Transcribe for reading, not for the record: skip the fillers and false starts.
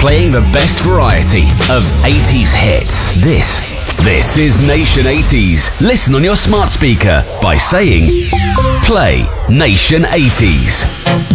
playing the best variety of 80s hits. This is Nation 80s. Listen on your smart speaker by saying, play Nation 80s.